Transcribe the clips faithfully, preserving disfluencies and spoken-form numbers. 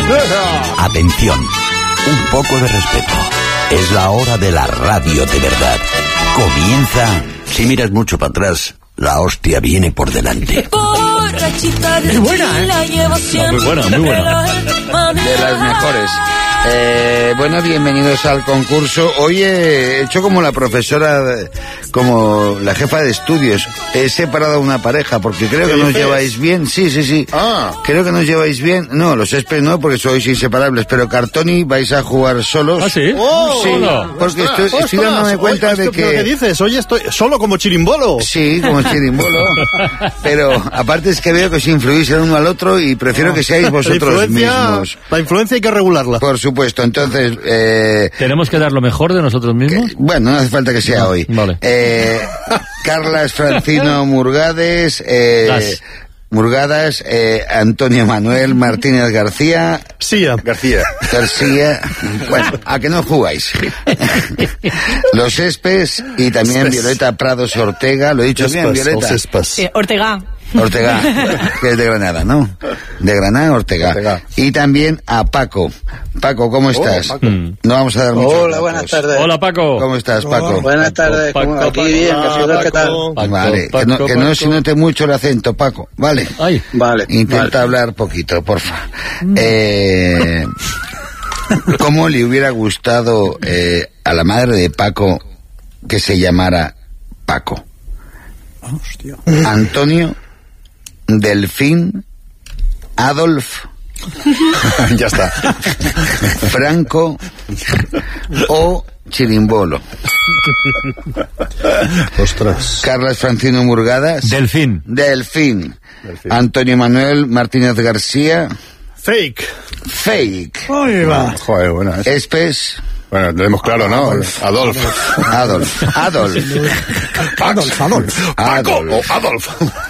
Atención, un poco de respeto. Es la hora de la radio de verdad. Comienza. Si miras mucho para atrás, la hostia viene por delante. Muy buena, ¿eh? No, muy buena, muy buena. De las mejores. Eh, bueno, bienvenidos al concurso. Hoy he hecho como la profesora, como la jefa de estudios. He separado a una pareja porque creo que nos lleváis bien. Sí, sí, sí. Ah. Creo que nos lleváis bien. No, los Espes no, porque sois inseparables. Pero Cartoni vais a jugar solos. ¿Ah, sí? Oh, Sí, hola. porque Ostras, estoy, estoy ostras, dándome cuenta oye, de esto, ¿pero que... ¿Qué dices? Oye, estoy solo como chirimbolo. Sí, como chirimbolo. Pero aparte es que veo que os influís el uno al otro y prefiero que seáis La vosotros influencia, mismos. la influencia hay que regularla. Por supuesto, entonces... Eh, ¿Tenemos que dar lo mejor de nosotros mismos? bueno, no hace falta que sea No, hoy. vale. Eh, Carlas Francino Murgades... Eh, Las. Murgadas, eh, Antonio Manuel Martínez García... Sí, García. García. Bueno, a que no jugáis. Los Espes y también Espes. Violeta Prados Ortega. ¿Lo he dicho bien, Violeta? Espes. Ortega. Ortega, que es de Granada, ¿no? De Granada, Ortega. Ortega. Y también a Paco. Paco, ¿cómo estás? Paco. Mm. No vamos a dar muchos Hola, datos. buenas tardes. Hola, Paco. ¿Cómo estás, Paco? Buenas tardes, Paco, ¿cómo- Paco, aquí Paco. bien, Ah, ¿vosotros qué tal? Paco. Paco, Vale, Paco, que no, que no Paco. se note mucho el acento, Paco, ¿vale? Ay. Vale, Intenta vale. hablar poquito, porfa. Eh, ¿Cómo le hubiera gustado eh, a la madre de Paco que se llamara Paco? Hostia. Antonio, Delfín, Adolf, Ya está. Franco o Chirimbolo. Ostras. Carlas Francino Murgadas. Delfín. Delfín. Antonio Manuel Martínez García. Fake. Fake. Ahí va. Joder, bueno. es- Espes. Bueno, lo hemos claro, ¿no? Adolf. Adolf. Adolf. Adolf, Adolf. Paco Adolf. o Adolf.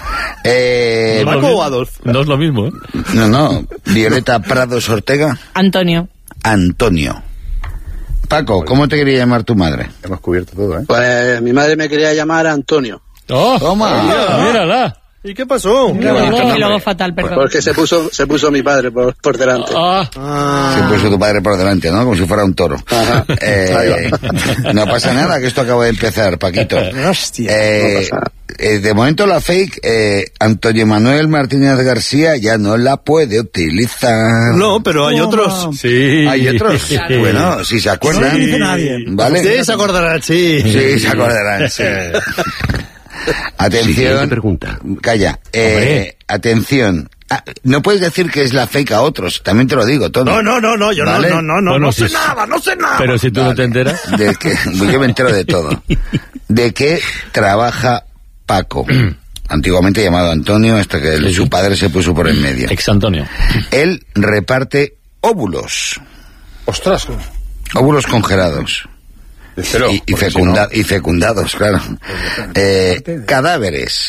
Eh, No es lo ¿Paco o mismo. Adolf? No es lo mismo, ¿eh? no, no. Violeta Prados Ortega. Antonio. Antonio. Paco, ¿cómo te quería llamar tu madre? Hemos cubierto todo, ¿eh? Pues mi madre me quería llamar Antonio, ¡Oh! Toma. Mira, mírala. ¿Y qué pasó? Qué bonito Y nombre. luego fatal, perdón. porque se puso se puso mi padre por, por delante. Ah, Ah, Se puso tu padre por delante, ¿no? Como si fuera un toro. Ajá. Eh, no pasa nada, que esto acaba de empezar, Paquito. hostia. Eh, No pasa eh, de momento la fake, eh, Antonio Manuel Martínez García ya no la puede utilizar. No, pero hay otros. sí. Hay otros. Bueno, si se acuerdan. No lo dice nadie. ¿Vale? Sí, se acordarán, sí. Sí, se acordarán. Sí. Atención. Siguiente pregunta. Calla. Eh, Hombre. atención. Ah, no puedes decir que es la fake a otros, también te lo digo todo. No, no, no, no, yo ¿Vale? no, no, no, no, Bueno, no sí, sé sí. nada, no sé nada. Pero si tú no te enteras. De que, yo me entero de todo. ¿De qué trabaja Paco? Antiguamente llamado Antonio, hasta que el- su padre se puso por en medio. Ex Antonio. Él reparte óvulos. Ostras. Óvulos congelados. Espero. Y, y, porque si fecunda- no- y fecundados, claro. Eh, cadáveres.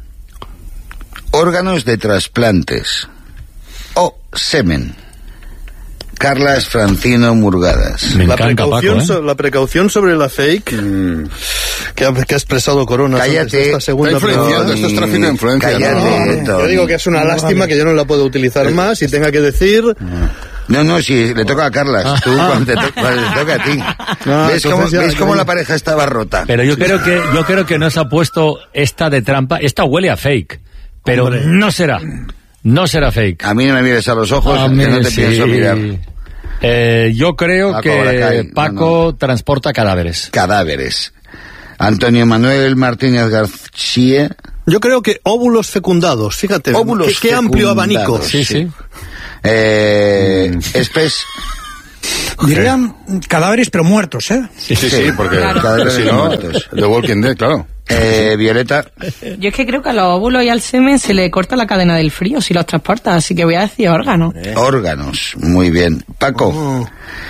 Órganos de trasplantes. O semen. Carlas Francino Murgadas. Me La encanta, precaución, Paco, ¿eh? so- la precaución sobre la fake que, ha, que ha expresado Corona sobre Cállate. esta segunda Está influenciando, pregunta. esto es tráfico de influencia, Cállate, ¿no? Tony. Yo digo que es una lástima que yo no la puedo utilizar más y tenga que decir... No, no, si le toca a Carlas. Tú cuando te, to- cuando te toca a ti. Ah, ¿Ves cómo, entonces ya- ¿ves cómo ya- la pareja estaba rota? Pero yo creo que yo creo que nos ha puesto esta de trampa. Esta huele a fake. Pero Hombre. no será. No será fake. A mí no me mires a los ojos, A que mí no te sí. pienso mirar. Eh, yo creo Paco Baracay, que no, Paco transporta cadáveres. Cadáveres. Antonio Manuel Martínez García. Yo creo que óvulos fecundados, fíjate, Óvulos qué, qué amplio fecundados. abanico. Sí, sí. Eh, Espes. Dirían cadáveres pero muertos, ¿eh? Sí, sí, sí, porque Claro. Cadáveres si no, muertos. The Walking Dead, claro. Eh, Violeta. Yo es que creo que a los óvulos y al semen se le corta la cadena del frío si los transporta, así que voy a decir órganos. Órganos. Muy bien. Paco. Oh.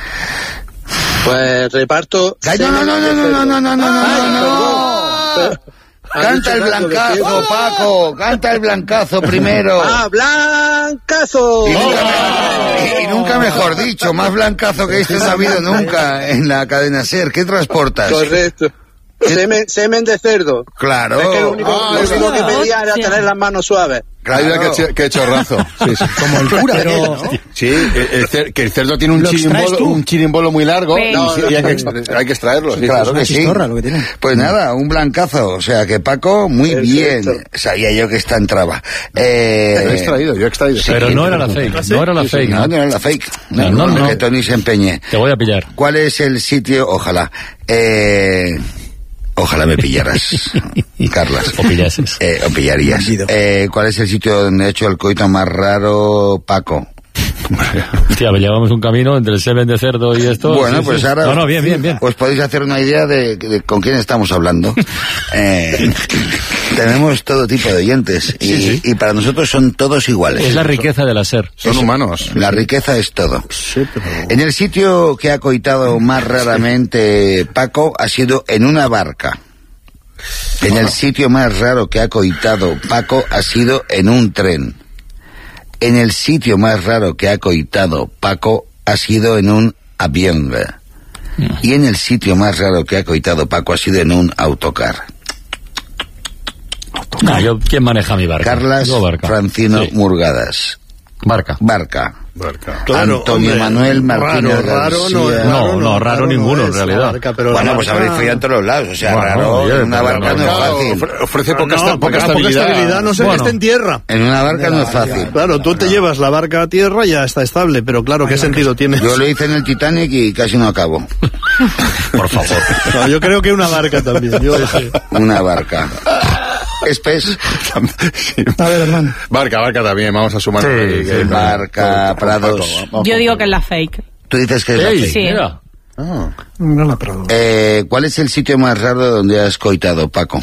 Pues reparto. Ay, no, no, no, no, no, no, no, no, no, no, no. Canta el blancazo, Paco. Canta el blancazo primero. ¡Ah, blancazo! Y nunca, me- y nunca mejor dicho, más blancazo que este no ha habido nunca en la cadena SER. ¿Qué transportas? Correcto. Semen, semen de cerdo. Claro. Es que lo único, Ah, lo es único que verdad. pedía era Hostia. tener las manos suaves. Ay, mira Claro. qué, qué chorrazo. Sí, sí. Como el cura, Pero, ¿no? sí, el, el cer- que el cerdo tiene un ¿Lo extraes chirimbolo, tú? un chirimbolo muy largo Pero- y, sí, y hay, que, extra- hay que extraerlo. sí, Claro sí, que una sí. chistorra lo que tiene. Pues nada, un blancazo. O sea que Paco, muy Perfecto. bien. Sabía yo que esta entraba. Eh, Yo he extraído, yo he extraído. Pero no era la fake, no era la fake. No, no era la fake. No, No, no, no, no. que Tony se empeñe. Te voy a pillar. ¿Cuál es el sitio? Ojalá. Eh, ojalá me pillaras, Carlas. O pillases. Eh, o pillarías. Bandido. Eh, ¿Cuál es el sitio donde he hecho el coito más raro, Paco? Hostia, pues llevamos un camino entre el semen de cerdo y esto. Bueno, sí, pues sí. ahora... No, no, bien, bien, bien. Os podéis hacer una idea de, de con quién estamos hablando. Eh, tenemos todo tipo de oyentes y, Sí, sí. y para nosotros son todos iguales. Es la riqueza de la ser. Son humanos. La riqueza es todo. En el sitio que ha coitado más raramente Paco ha sido en una barca. En el sitio más raro que ha coitado Paco ha sido en un tren. En el sitio más raro que ha coitado Paco ha sido en un avión. Y en el sitio más raro que ha coitado Paco ha sido en un autocar. No, yo, ¿quién maneja mi barca? Carlas Yo barca. Francino Sí. Murgadas. Barca. Barca. Barca. Antonio Manuel Martínez raro, raro, no, García. No, no, raro ninguno, en es realidad. la barca, pero Bueno, la pues barca- habréis follado en todos los lados. O sea, Bueno, raro, oye, en una pero barca no es Claro, fácil. ofre- ofrece Pero poca, no, esta- poca poca estabilidad. estabilidad, no sé Bueno. que esté en tierra. En una barca no es fácil. Claro, tú te llevas la barca a tierra y ya está estable, pero claro, ¿qué sentido tiene? Yo lo hice en el Titanic y casi no acabo. Por favor. No, yo creo que una barca también. Yo, sí. Una barca. Espes, A ver, hermano. Barca, barca también, vamos a sumar. Sí, sí, barca, Prados. Yo digo que es la fake. Tú dices que es la Ey, fake. Sí. mira. No la Prado. Eh, ¿Cuál es el sitio más raro donde has coitado, Paco?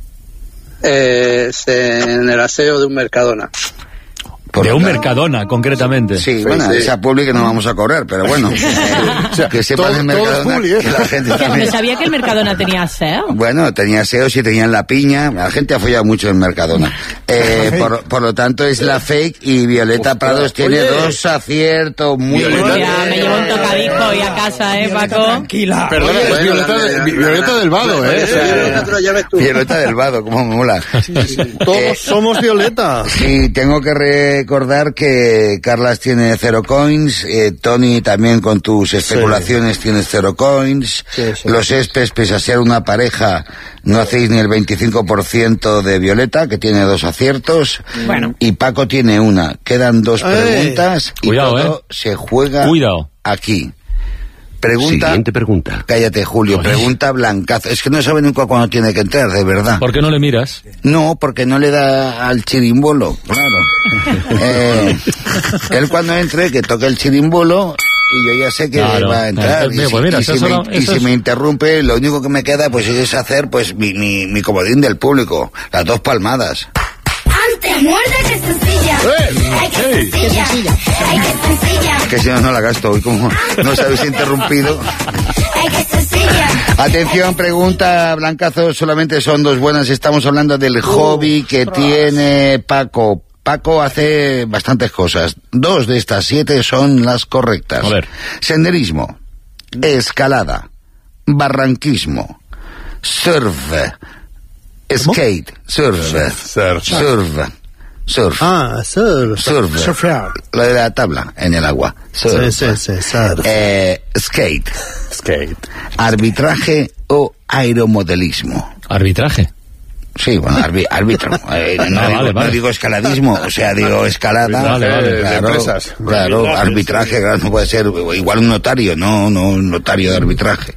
Eh, se- en el aseo de un Mercadona. Por De lo un tanto- Mercadona, concretamente. Sí, bueno, sí. esa publi que no vamos a cobrar, pero bueno. Eh, que sepan todo- el todo es Mercadona publi, ¿eh? que la gente Que no también... sabía que el Mercadona tenía aseo. Bueno, tenía seos y tenían la piña. La gente ha follado mucho en Mercadona. Eh, por, por lo tanto, es la fake y Violeta Prados tiene oye. dos aciertos muy Violeta- Ya me llevo un tocadisco hoy a casa, ¿eh, Paco? Tranquila. Perdona, Oye, es bueno, Violeta, la- de- la- Vi- Violeta del Vado, ¿eh? Ese Violeta te lo lleves tú. Violeta del Vado, como me mola. Todos somos Violeta. Y tengo que recordar que Carlas tiene cero coins, eh, Tony también con tus especulaciones tienes cero coins, Sí, sí. los Espes, pese a ser una pareja, no hacéis ni el veinticinco por ciento de Violeta, que tiene dos aciertos, Bueno. y Paco tiene una. Quedan dos ¡Eh! preguntas y Cuidado, todo eh. se juega Cuidado. aquí. Pregunta... Siguiente pregunta. Cállate, Julio. Joder. Pregunta blancazo. Es que no sabe nunca cuándo tiene que entrar, de verdad. ¿Por qué no le miras? No, porque no le da al chirimbolo, claro. Eh, él cuando entre, que toque el chirimbolo y yo ya sé que Claro. va a entrar. Eh, y eh, si, pues mira, y eso si me, no- y eso si es- me interrumpe, lo único que me queda pues es hacer pues mi, mi, mi comodín del público, las dos palmadas. Antes muerde que sencilla. Ay, qué sencilla. Ay, qué sencilla. Que si no, no la gasto hoy, como no se habéis interrumpido. Ay, qué sencilla. Atención, pregunta, Blancazo, solamente son dos buenas. Estamos hablando del hobby que tiene Paco. Paco hace bastantes cosas. Dos de estas siete son las correctas. A ver. Senderismo, escalada, barranquismo, surf, skate, surf, Surf. surf, surf, Ah, surf. surf, Surfear. lo de la tabla en el agua, surf, Sí, sí, sí, surf. Eh, skate, Skate. arbitraje o aeromodelismo. Arbitraje. Sí, bueno, arbi- árbitro. Eh, no, Ah, digo, vale, vale. no digo escaladismo, o sea, digo escalada. Vale, vale, de claro, empresas. claro, arbitraje, claro, no puede ser igual un notario, no, no un notario de arbitraje.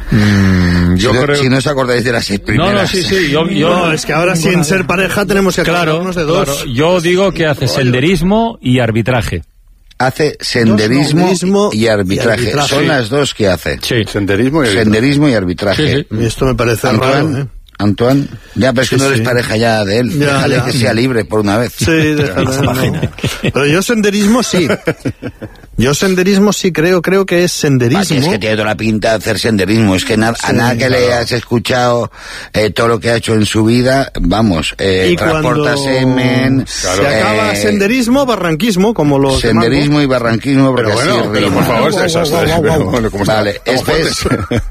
Yo si, no, creo... si no os acordáis de las seis No, primeras. no, sí, sí. Yo, yo, No, es que ahora sin ser pareja tenemos que claro, acordarnos de dos. claro. Yo digo que hace senderismo y arbitraje. Hace senderismo, Senderismo y, arbitraje. y arbitraje. Son las dos que hace. Sí. Senderismo y... Senderismo y arbitraje. Sí, sí. Y esto me parece Antoine, raro, ¿eh? Antoine, ya, pero es que Sí, no eres sí. pareja ya de él. Ya, Déjale ya. que sea libre por una vez. Sí, déjalo, no. Pero yo senderismo sí. Yo senderismo sí creo, creo que es senderismo. Así es que tiene toda la pinta de hacer senderismo. Es que na- Sí, a nada que claro. le has escuchado eh, todo lo que ha hecho en su vida, vamos, eh, Y transporta cuando semen. se acaba eh, senderismo, barranquismo, como los de senderismo y barranquismo, porque Pero así bueno, pero rima. por favor, Guau, eso, guau, eso, guau, guau, pero guau. bueno, ¿cómo está? Vale, Estamos es- fuertes.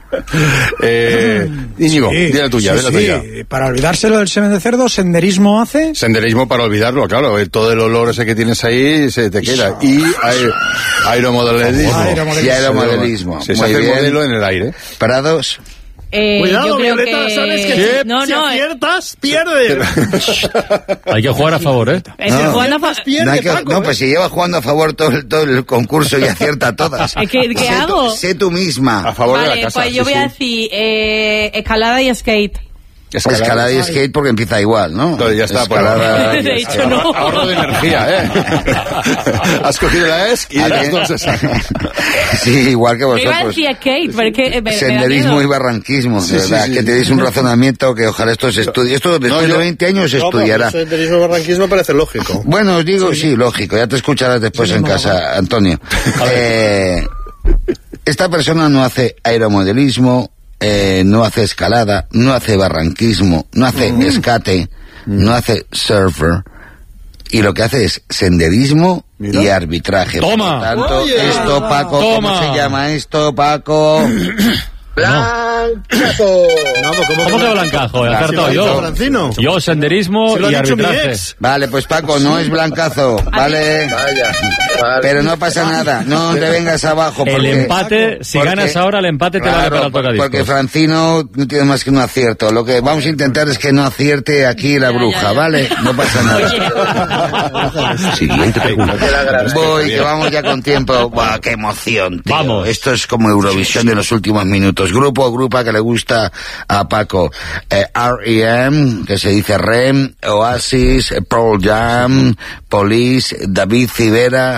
eh, Íñigo, Sí, di la tuya, sí, di la sí. tuya. Para olvidárselo del semen de cerdo, senderismo hace. Senderismo para olvidarlo, claro. eh, Todo el olor ese que tienes ahí se te queda. Y aer- aeromodelismo. Aeromodelismo. Y aeromodelismo. Sí, se Muy hace el bien. modelo en el aire. Prados. Eh, Cuidado, yo creo Violeta, que... ¿sabes que si, No, si no, eh, aciertas, pierdes? Hay que jugar a favor, ¿eh? es No. que jugando a fa- Pierde, No, hay que- Paco, no, ¿eh? pues si lleva jugando a favor todo el, todo el concurso y acierta todas. Es que, ¿qué sé hago? Tú, sé tú misma. A favor de Vale, la casa. pues yo sí, voy a sí. decir eh, escalada y skate. Escalada y skate porque empieza igual, ¿no? Entonces ya está. pues, Escalada. De hecho, no. Ahorro de energía, ¿eh? Has cogido la E S C y ¿A las quién? dos esas. Sí, igual que Me iba a vosotros. decir skate, pero es que eh, me, me da Senderismo miedo. y barranquismo, Sí, de sí, verdad, sí. que tenéis un razonamiento que ojalá esto se estudie. Esto después yo- de veinte años se No, pero estudiará. senderismo, barranquismo parece lógico. Bueno, os digo, sí, lógico, ya te escucharás después en casa, Antonio. Eh, esta persona no hace aeromodelismo, eh, no hace escalada, no hace barranquismo, no hace escate, no hace surfer, y lo que hace es senderismo y arbitraje. Toma. Por lo tanto, Oye. esto, Paco, Toma. ¿cómo se llama esto, Paco? Blancazo. No, pues, ¿cómo, ¿Cómo que blancazo? He Si acertado lo ha dicho yo. Francino. Yo, senderismo Si lo ha y dicho mi arbitraje. ex. Vale, pues Paco, no es blancazo, ¿vale? Vaya. Vale. Pero no pasa nada, no te vengas abajo. El porque- empate, si porque- ganas ahora, el empate te vale Claro, para el por- tocadiscos. porque Francino no tiene más que un acierto. Lo que vamos a intentar es que no acierte aquí la Ya, bruja, ya, ya. ¿vale? No pasa nada. Siguiente pregunta. Voy, que vamos ya con tiempo. Buah, qué emoción, tío. Vamos. Esto es como Eurovisión de los últimos minutos. Grupo o grupa que le gusta a Paco. Eh, R E M, que se dice R E M, Oasis, Pearl Jam, Police, David Civera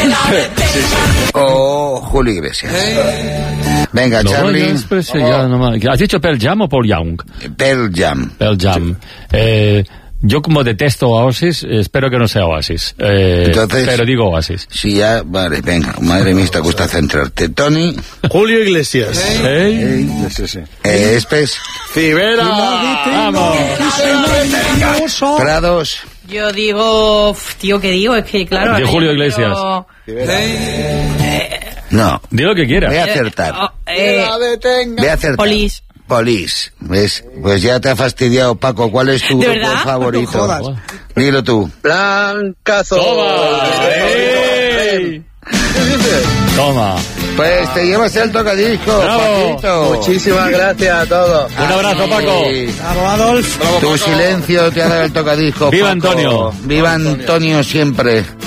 o Julio Iglesias. Venga, Lo voy a Charlie. expresar ya nomás. ¿Has dicho Pearl Jam o Paul Young? Pearl Jam. Pearl Jam. Eh, yo como detesto Oasis, espero que no sea Oasis. Eh, Entonces- pero digo Oasis. Sí, ya, vale, venga. Madre mía, te gusta centrarte. Tony, Julio Iglesias. ¿Eh? Sí, sí. eh, Espes, Cibera. Vamos. Prados. Yo digo, uf, tío, ¿qué digo? Es que, claro... De ahora Julio yo Iglesias. quiero- No, Di lo que voy a quieras. acertar. Oh, eh, Voy a acertar. Police. Police. ¿Ves? Pues ya te ha fastidiado, Paco. ¿Cuál es tu ¿De grupo verdad? favorito? No jodas. Dilo tú. Blancazo. ¡Ey! Toma. Pues te llevas el tocadisco, Bravo. Paquito. Muchísimas gracias a todos. Un abrazo, Paco. Sí. Bravo, Adolf. Tu silencio te ha dado el tocadisco. ¡Viva Paco. Antonio! ¡Viva Antonio siempre!